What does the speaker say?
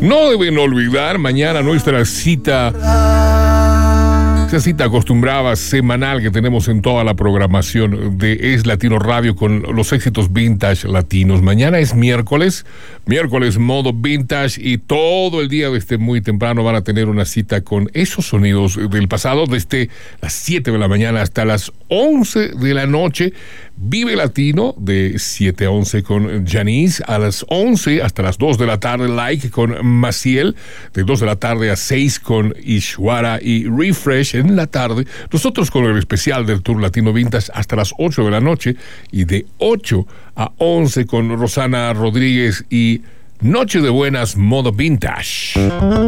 No deben olvidar mañana nuestra cita. Esa cita acostumbrada semanal que tenemos en toda la programación de Es Latino Radio con los éxitos vintage latinos. Mañana es miércoles modo vintage, y todo el día desde muy temprano van a tener una cita con esos sonidos del pasado desde las 7 de la mañana hasta las 11 de la noche. Vive Latino de 7 a 11 con Janice, a las 11 hasta las 2 de la tarde Like con Maciel, de 2 de la tarde a 6 con Ishwara y Refresh en la tarde, nosotros con el especial del Tour Latino Vintage hasta las 8 de la noche, y de 8 a 11 con Rosana Rodríguez y Noche de Buenas modo Vintage.